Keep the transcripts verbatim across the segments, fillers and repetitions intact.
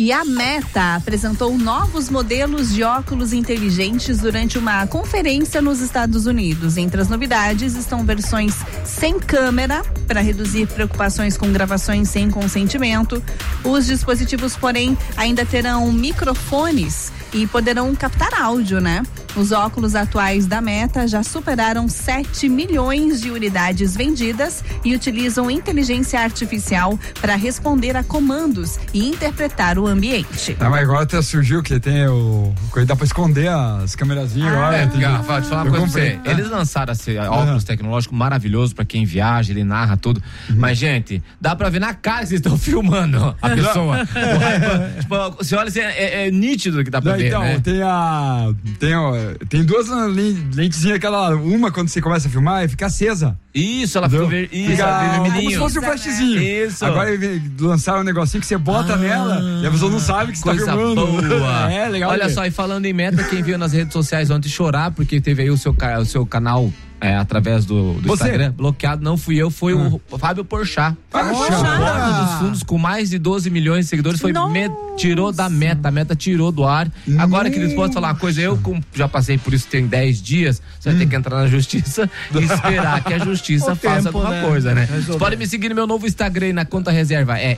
E a Meta apresentou novos modelos de óculos inteligentes durante uma conferência nos Estados Unidos. Entre as novidades estão versões sem câmera, para reduzir preocupações com gravações sem consentimento. Os dispositivos, porém, ainda terão microfones e poderão captar áudio, né? Os óculos atuais da Meta já superaram sete milhões de unidades vendidas e utilizam inteligência artificial para responder a comandos e interpretar o ambiente. Ah, mas agora até surgiu que tem o... dá pra esconder as câmerazinhas. Ah, agora. é, Garrafa, deixa eu falar uma coisa pra você. Ah. Eles lançaram esse óculos ah. tecnológico maravilhoso pra quem viaja, ele narra tudo. Uhum. Mas, gente, dá pra ver na cara que vocês estão filmando a pessoa. o, tipo, você olha assim, é, é nítido que dá pra Não, ver, então, né? tem a... Tem, ó, tem duas lentezinhas, aquela... Uma, quando você começa a filmar, fica acesa. Isso, ela ficou ver, isso, fica, vermelhinho. como se fosse um flashzinho. Isso. Agora lançaram um negocinho que você bota ah, nela e a pessoa não sabe que você coisa tá filmando. Boa. É, legal. Olha ver. só, e falando em Meta, quem viu nas redes sociais ontem chorar, porque teve aí o seu, o seu canal é, através do, do Instagram bloqueado, não fui eu, foi hum. o Fábio Porchat. Fábio Porchat dos fundos, com mais de doze milhões de seguidores, foi me, tirou da Meta, a Meta tirou do ar. Nossa. Agora, queridos, posso falar uma coisa, eu como já passei por isso tem dez dias, você hum. vai ter que entrar na justiça e esperar que a justiça faça tempo, alguma né? coisa, né? Vocês podem me seguir no meu novo Instagram e na conta reserva, é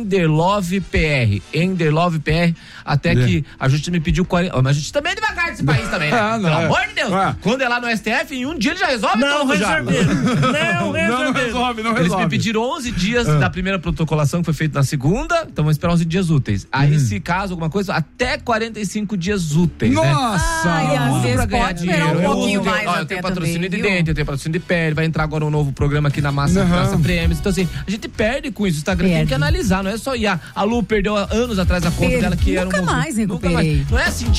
EnderLovePR, EnderLovePR, até é. que a justiça me pediu quarenta, mas a justiça também é devagar desse país também, né? Ah, Pelo é. amor de Deus, ah. quando é lá no S T F, em um dia ele já resolve não, tudo já. Não, não, não resolve, não resolve. Eles me pediram onze dias ah. da primeira protocolação que foi feita na segunda, então vamos esperar onze dias úteis. Aí, hum. se caso alguma coisa, até quarenta e cinco dias úteis, Nossa! né? Ai, eu uso pra ganhar pode dinheiro. um eu, pouquinho uso, mais ó, eu tenho patrocínio também, de dente, eu tenho patrocínio de pele, vai entrar agora um novo programa aqui na Massa, uhum. Massa Prêmios. Então, assim, a gente perde com isso. O Instagram perde. Tem que analisar, não é só ir. A Lu perdeu anos atrás a conta Perdi. dela que Nunca era um. Mais recuperei. Nunca mais. Não é assim.